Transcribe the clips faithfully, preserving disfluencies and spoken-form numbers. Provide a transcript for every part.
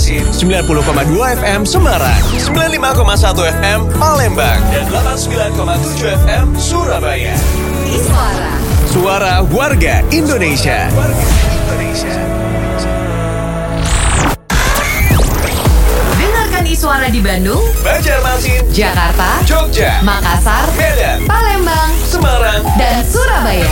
Masin sembilan puluh koma dua F M Semarang, sembilan puluh lima koma satu F M Palembang, dan delapan puluh sembilan koma tujuh F M Surabaya. Iswara, suara warga Indonesia. Warga Indonesia. Dengarkan Iswara di Bandung, Banjarmasin, Jakarta, Jogja, Makassar, Medan, Palembang, Semarang, dan Surabaya.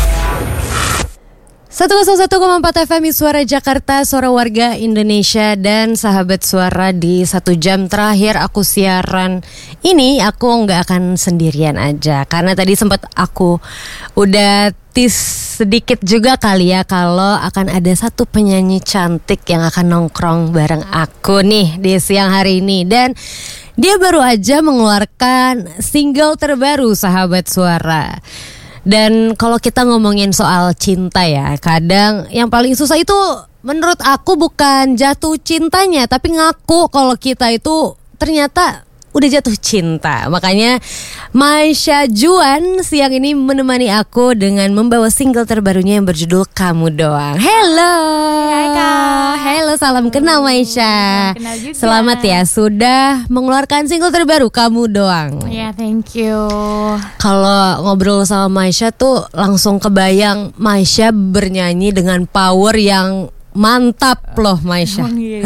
seratus satu koma empat F M Suara Jakarta, suara warga Indonesia. Dan sahabat suara, di satu jam terakhir aku siaran ini, aku nggak akan sendirian aja. Karena tadi sempat aku udah tis sedikit juga kali ya, kalau akan ada satu penyanyi cantik yang akan nongkrong bareng aku nih di siang hari ini. Dan dia baru aja mengeluarkan single terbaru, sahabat suara. Dan kalau kita ngomongin soal cinta ya, kadang yang paling susah itu menurut aku bukan jatuh cintanya, tapi ngaku kalau kita itu ternyata udah jatuh cinta. Makanya Maisha Juan siang ini menemani aku dengan membawa single terbarunya yang berjudul Kamu Doang. Hello. Hai Kak. Hello, salam kenal Maisha. Kenal juga. Selamat ya, sudah mengeluarkan single terbaru Kamu Doang. Ya, yeah, thank you. Kalau ngobrol sama Maisha tuh langsung kebayang Maisha bernyanyi dengan power yang mantap loh, Maisha. Emang iya.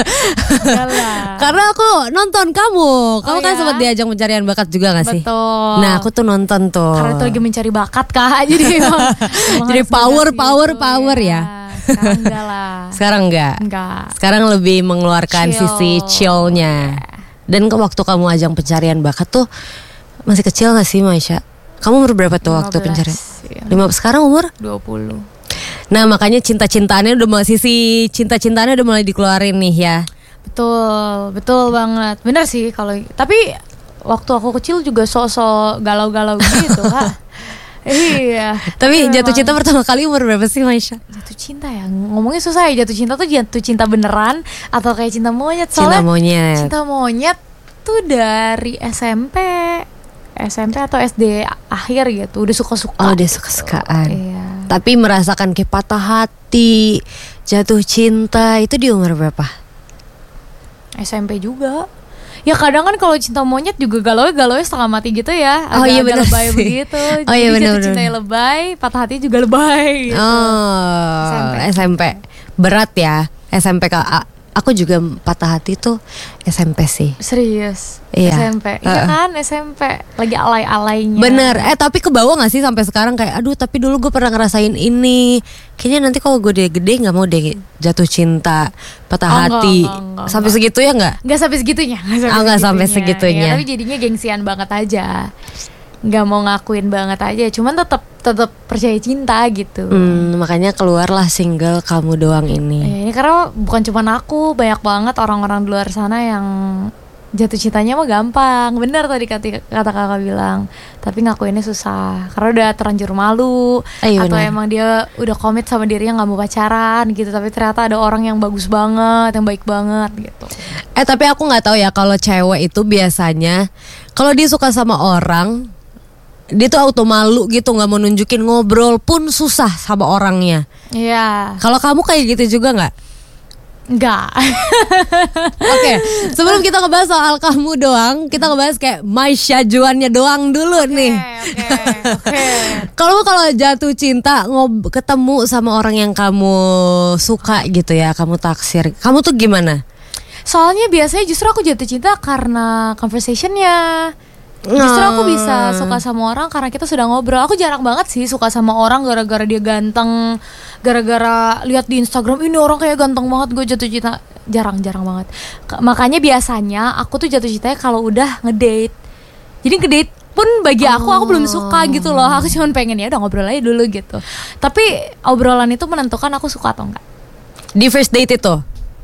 Karena aku nonton kamu, kamu Oh, kan ya? sempat di ajang pencarian bakat juga gak sih? Betul. Nah, aku tuh nonton tuh. Karena tuh lagi mencari bakat Kak. Jadi emang, emang Jadi harus power, benar power, gitu, power ya. Sekarang enggak lah. Sekarang enggak. Enggak. Sekarang lebih mengeluarkan Chill. sisi chillnya. Dan ke waktu kamu ajang pencarian bakat tuh masih kecil gak sih, Maisha? Kamu umur berapa tuh waktu lima belas, pencarian? ya. Lima sekarang umur? dua puluh. Nah, makanya cinta-cintaannya udah mulai, sisi cinta-cintaannya udah mulai dikeluarin nih ya. Betul, betul banget. Benar sih kalau, tapi waktu aku kecil juga sok-sok galau-galau gitu Kak. Iya. Tapi jatuh memang- cinta pertama kali umur berapa sih, Maisha? Jatuh cinta ya, ngomongnya susah ya. Jatuh cinta tuh jatuh cinta beneran atau kayak cinta monyet? Cinta Soalnya monyet. cinta monyet tuh dari S M P S M P atau S D akhir gitu, udah suka-suka. Oh, udah suka-sukaan. Iya. Tapi merasakan kayak patah hati, jatuh cinta itu di umur berapa? S M P juga. Ya kadang kan kalau cinta monyet juga galau-galau setengah mati gitu ya. Oh, iya, Agak-agak bener lebay sih. begitu. Oh, iya, Jadi bener, jatuh bener. cintanya lebay, patah hati juga lebay gitu. Oh, S M P. S M P. Berat ya S M P. Ka- Aku juga patah hati tuh S M P sih. Serius. Iya. S M P. Iya Uh-uh. kan S M P lagi alay-alaynya. Bener. Eh tapi ke bawah gak sih sampai sekarang kayak aduh tapi dulu gue pernah ngerasain ini. Kayaknya nanti kalau gue udah gede nggak mau deh jatuh cinta, patah Oh, enggak, hati. enggak, enggak, Sampai enggak. segitu ya nggak? Nggak sampai segitunya. Nggak Oh, nggak sampai segitunya. Ya, tapi jadinya gengsian banget aja. Nggak mau ngakuin banget aja. Cuman tetap tetap percaya cinta gitu. Hmm, makanya keluarlah single Kamu Doang ini. Ya, ini karena bukan cuma aku, banyak banget orang-orang di luar sana yang jatuh cintanya mah gampang. Bener tadi kata, kata kakak bilang. Tapi ngakuinnya susah karena udah terlanjur malu. Eh, iya Atau benar. emang dia udah komit sama dirinya gak mau pacaran gitu. Tapi ternyata ada orang yang bagus banget, yang baik banget gitu. Eh tapi aku nggak tahu ya kalau cewek itu biasanya kalau dia suka sama orang dia tuh auto malu gitu, nggak mau nunjukin, ngobrol pun susah sama orangnya. Iya. Kalau kamu kayak gitu juga nggak? Enggak. Oke, sebelum kita ngebahas soal Kamu Doang, kita ngebahas kayak Maisha Juannya doang dulu nih. Oke, oke. Kalau kalau jatuh cinta ngob ketemu sama orang yang kamu suka gitu ya, kamu taksir, kamu tuh gimana? Soalnya biasanya justru aku jatuh cinta karena conversationnya. Justru aku bisa suka sama orang karena kita sudah ngobrol. Aku jarang banget sih suka sama orang gara-gara dia ganteng, gara-gara lihat di Instagram ini orang kayak ganteng banget gue jatuh cinta. Jarang-jarang banget. K- Makanya biasanya aku tuh jatuh cintanya kalau udah ngedate. Jadi ngedate pun bagi aku aku belum suka gitu loh. Aku cuma pengen ya udah ngobrol aja dulu gitu. Tapi obrolan itu menentukan aku suka atau enggak. Di first date itu?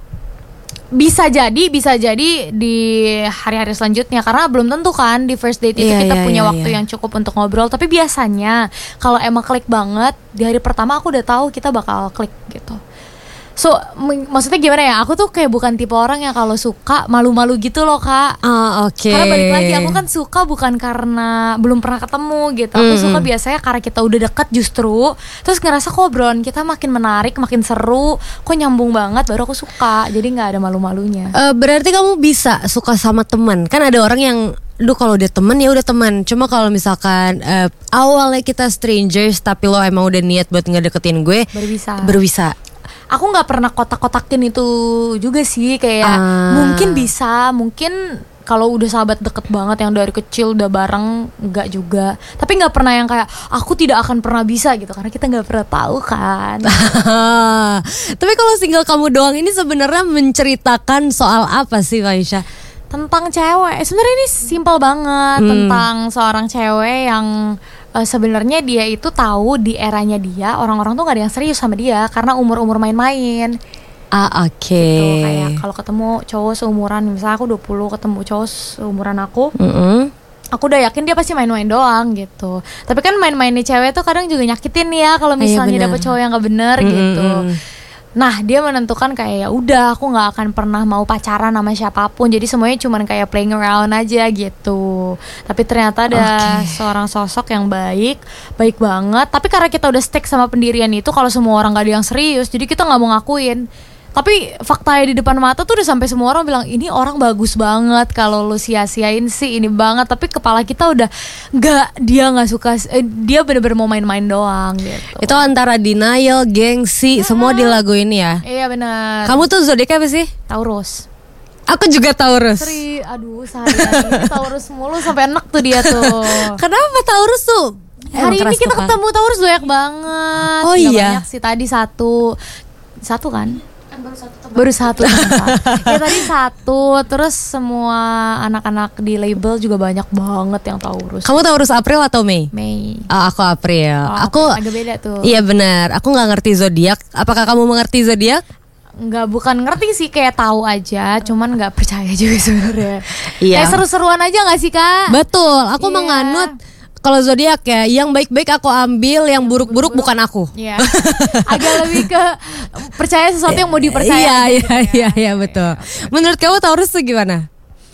Bisa jadi, bisa jadi di hari-hari selanjutnya karena belum tentu kan di first date itu Iya, kita iya, punya iya, waktu iya. yang cukup untuk ngobrol. Tapi biasanya kalau emang klik banget di hari pertama aku udah tahu kita bakal klik gitu. So m- maksudnya gimana ya? Aku tuh kayak bukan tipe orang yang kalau suka malu-malu gitu loh kak. Ah oke. Karena balik lagi aku kan suka bukan karena belum pernah ketemu gitu. Aku Mm-mm. suka biasanya karena kita udah deket justru. Terus ngerasa kok obrolan kita makin menarik, makin seru, kok nyambung banget, baru aku suka. Jadi nggak ada malu-malunya. Eh, berarti kamu bisa suka sama teman. Kan ada orang yang Duh kalau udah temen ya udah teman. Cuma kalau misalkan eh, awalnya kita strangers tapi lo emang udah niat buat ngedeketin gue, Baru bisa. baru bisa. Aku nggak pernah kotak-kotakin itu juga sih kayak Ah. mungkin bisa, mungkin kalau udah sahabat deket banget yang dari kecil udah bareng nggak juga. Tapi nggak pernah yang kayak aku tidak akan pernah bisa gitu karena kita nggak pernah tahu kan. Tapi kalau single kamu doang ini sebenarnya menceritakan soal apa sih Maisha? Tentang cewek. Sebenarnya ini simpel banget Hmm. tentang seorang cewek yang uh, sebenarnya dia itu tahu di eranya dia orang-orang tuh nggak ada yang serius sama dia karena umur-umur main-main. Ah oke. Gitu, kayak kalau ketemu cowok seumuran, misalnya aku dua puluh ketemu cowok seumuran aku, Mm-mm. aku udah yakin dia pasti main-main doang gitu. Tapi kan main-mainnya cewek tuh kadang juga nyakitin ya kalau Iya, misalnya bener. dapet cowok yang gak bener Mm-mm. gitu. Nah dia menentukan kayak ya udah aku nggak akan pernah mau pacaran sama siapapun. Jadi semuanya cuman kayak playing around aja gitu. Tapi ternyata ada Oke. seorang sosok yang baik, baik banget. Tapi karena kita udah stick sama pendirian itu, kalau semua orang gak ada yang serius, jadi kita nggak mau ngakuin. Tapi faktanya di depan mata tuh udah sampai semua orang bilang ini orang bagus banget, kalau lu sia-siain sih ini banget. Tapi kepala kita udah nggak, dia nggak suka, eh, dia bener-bener mau main-main doang gitu. Itu antara denial, gengsi, semua di lagu ini ya. Iya benar. Kamu tuh zodiaknya apa sih? Taurus. Aku juga Taurus. Seri, aduh sehari-hari Taurus mulu sampai enak tuh dia tuh. Kenapa Taurus tuh? Hari Emang ini keras kita kepala. ketemu Taurus banyak banget. Oh Nggak iya? banyak sih, tadi satu, satu kan? Baru satu ternyata. Ya tadi satu. Terus semua anak-anak di label juga banyak banget yang Taurus. Kamu Taurus April atau Mei? Mei. Oh, aku April. Oh, aku agak beda tuh. Iya benar. Aku nggak ngerti zodiak. Apakah kamu mengerti zodiak? Nggak, bukan ngerti sih, kayak tahu aja, cuman nggak percaya juga sebenarnya. Iya. Kayak seru-seruan aja nggak sih kak? Betul. Aku Iya. menganut kalau zodiak ya, yang baik-baik aku ambil, yang buruk-buruk bukan aku. Iya. Agak lebih ke percaya sesuatu yang mau dipercaya. Iya, aja iya, gitu ya. iya, iya, betul. Menurut kamu Taurus tuh gimana?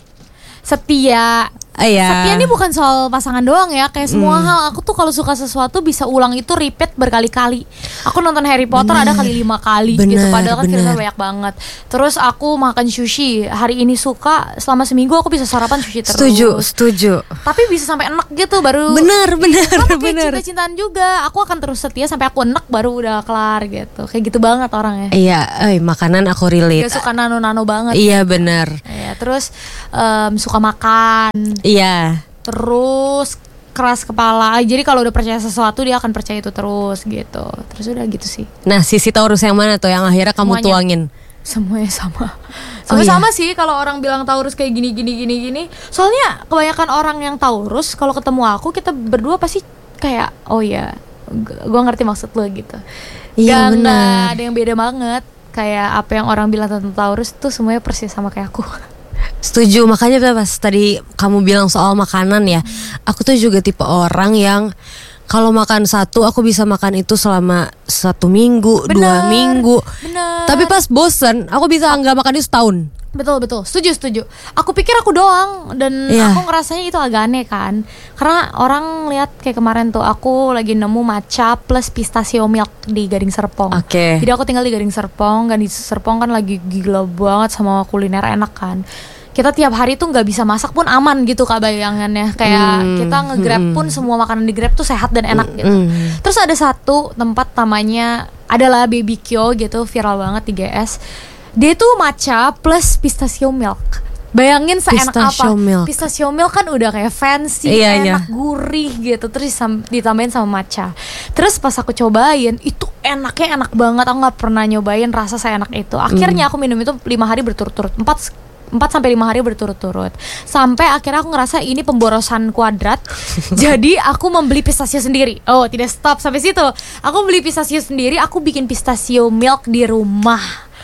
Setia. Ah, iya. Setia ini bukan soal pasangan doang ya, kayak semua hal. Aku tuh kalau suka sesuatu bisa ulang itu repeat berkali-kali. Aku nonton Harry Potter Bener. ada kali lima kali Bener, gitu, padahal kan filmnya bener. banyak banget. Terus aku makan sushi, hari ini suka, selama seminggu aku bisa sarapan sushi terus. Setuju, setuju. Tapi bisa sampai enak gitu baru. Bener, bener, Sama kayak bener. cinta-cintaan juga. Aku akan terus setia sampai aku enak baru udah kelar gitu. Kayak gitu banget orangnya. Iya, eh, makanan aku relate. Gak suka nano-nano banget. Iya benar. Ya, terus em, suka makan. Iya. Terus keras kepala. Jadi kalau udah percaya sesuatu dia akan percaya itu terus gitu. Terus udah gitu sih. Nah, sisi Taurus yang mana tuh yang akhirnya kamu Semuanya. tuangin? Semuanya sama. Oh, Sama-sama sih kalau orang bilang Taurus kayak gini gini gini gini. Soalnya kebanyakan orang yang Taurus kalau ketemu aku, kita berdua pasti kayak oh ya, gue ngerti maksud lo gitu. Iya, Gak- benar. gak ada yang beda banget. Kayak apa yang orang bilang tentang Taurus tuh semuanya persis sama kayak aku. Setuju, makanya pas tadi kamu bilang soal makanan ya, aku tuh juga tipe orang yang kalau makan satu aku bisa makan itu selama satu minggu, dua Bener, minggu. bener. Tapi pas bosen, aku bisa nggak makan itu setahun. Betul betul, setuju setuju. Aku pikir aku doang dan Iya. aku ngerasanya itu agak aneh kan. Karena orang lihat kayak kemarin tuh aku lagi nemu matcha plus pistachio milk di Gading Serpong. Oke. Jadi aku tinggal di Gading Serpong, Gading Serpong kan lagi gila banget sama kuliner enak kan. Kita tiap hari tuh nggak bisa masak pun aman gitu kak bayangannya. Kayak Hmm, kita nge-grab pun semua makanan di Grab tuh sehat dan enak gitu. Hmm. Terus ada satu tempat namanya adalah Baby Kyo gitu, viral banget di G S. Dia tuh matcha plus pistachio milk. Bayangin seenak Pistachio apa? milk. Pistachio milk kan udah kayak fancy, Iya, enak, iya. gurih gitu. Terus disam- ditambahin sama matcha. Terus pas aku cobain, itu enaknya enak banget. Aku nggak pernah nyobain rasa seenak itu. Akhirnya aku minum itu lima hari berturut-turut. Empat empat sampai lima hari berturut-turut. Sampai akhirnya aku ngerasa ini pemborosan kuadrat. Jadi aku membeli pistachio sendiri. Oh, tidak stop sampai situ. Aku beli pistachio sendiri, aku bikin pistachio milk di rumah.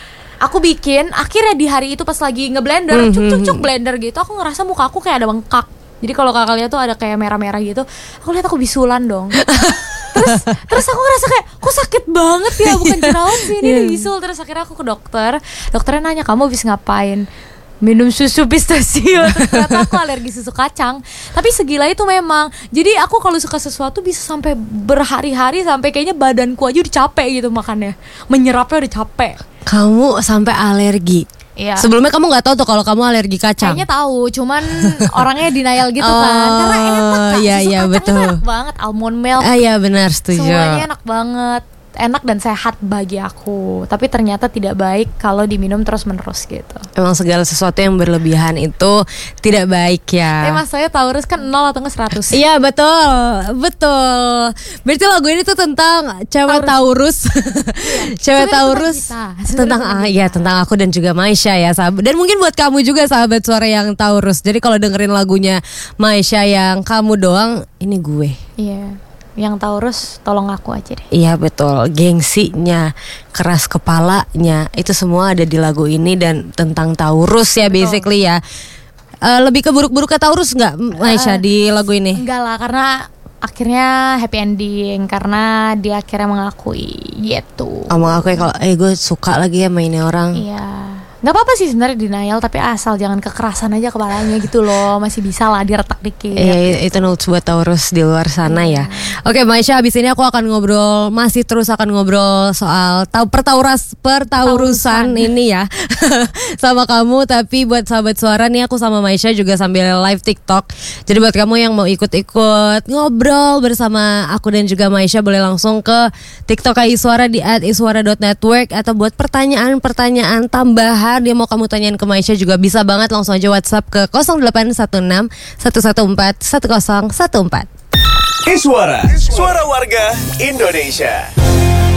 Aku bikin, akhirnya di hari itu pas lagi ngeblender, cuk cuk cuk blender gitu, aku ngerasa muka aku kayak ada bengkak. Jadi kalau kakak lihat tuh ada kayak merah-merah gitu. Aku lihat aku bisulan dong. terus terus aku ngerasa kayak kok sakit banget ya, bukan jerawat sih, ini bisul. Terus akhirnya aku ke dokter, dokternya nanya kamu habis ngapain, minum susu pistachio. Ternyata aku alergi susu kacang. Tapi segila itu memang. Jadi aku kalau suka sesuatu bisa sampai berhari-hari, sampai kayaknya badanku aja udah capek gitu makannya, menyerapnya udah capek. Kamu sampai alergi? Iya. Sebelumnya kamu nggak tahu tuh kalau kamu alergi kacang? Kayaknya tahu, cuman orangnya denial gitu Oh, kan. Karena enak kan, iya, susu iya, kacang betul. itu enak banget, almond milk. Ah iya benar, setuju. Semuanya enak banget, enak dan sehat bagi aku. Tapi ternyata tidak baik kalau diminum terus-menerus gitu. Emang segala sesuatu yang berlebihan itu tidak baik ya. Tapi mas saya Taurus kan nol atau nggak seratus? Iya betul, betul. Berarti lagu ini tuh tentang cewek Taurus, cewek Sebenarnya Taurus tentang kita. tentang ah, ya tentang aku dan juga Maisha ya sahabat. Dan mungkin buat kamu juga sahabat suara yang Taurus. Jadi kalau dengerin lagunya Maisha yang kamu doang, ini gue. Iya. Yang Taurus tolong aku aja deh. Iya betul, gengsinya, keras kepalanya, itu semua ada di lagu ini dan tentang Taurus ya betul. Basically ya. Uh, lebih ke buruk-buruk ke Taurus nggak, Maisha, uh, di lagu ini? Enggak lah, karena akhirnya happy ending karena dia akhirnya mengakui gitu. Oh, mengakui kalau eh gue suka lagi ya mainnya orang. Iya. Nggak apa-apa sih sebenarnya denial, tapi asal jangan kekerasan aja kepalanya gitu loh, masih bisa lah diretak dikit. Iya, itu notes buat Taurus di luar sana ya. Oke, Maisha, abis ini aku akan ngobrol, masih terus akan ngobrol soal tau pertauras pertaurusan ini ya sama kamu. Tapi buat sahabat suara nih, aku sama Maisha juga sambil live TikTok. Jadi buat kamu yang mau ikut-ikut ngobrol bersama aku dan juga Maisha, boleh langsung ke TikTok Iswara di at iswara dot network, atau buat pertanyaan-pertanyaan tambahan dia mau kamu tanyain ke Maisha juga bisa banget, langsung aja WhatsApp ke nol delapan satu enam satu satu empat satu nol satu empat. Iswara, suara warga Indonesia.